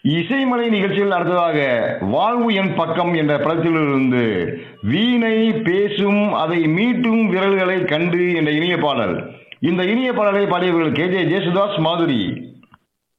இசைமலை நிகழ்ச்சியில் அடுத்ததாக வாழ்வு என் பக்கம் என்ற படத்திலிருந்து வீணை பேசும் அதை மீட்டும் விரல்களை கண்டு என்ற இனிய பாடல். இந்த இனிய பாடலை பாடியவர்கள் KJ ஜேசுதாஸ், மாதுரி.